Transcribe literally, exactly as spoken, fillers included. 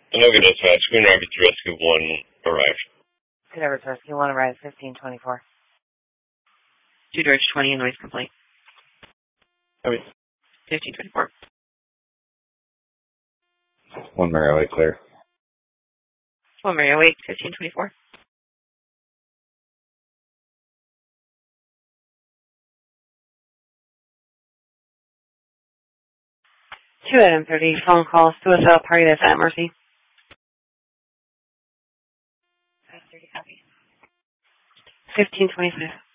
Anoka Dispatch, Green Rapids Rescue one arrived. Good Rapids Rescue one arrived, fifteen twenty-four. Two George twenty, a noise complaint. I mean, fifteen twenty-four. One Mario eight clear. One Mario eight, fifteen twenty-four. Two item thirty, phone call, suicidal party that's at Mercy. five thirty copy. fifteen twenty-five.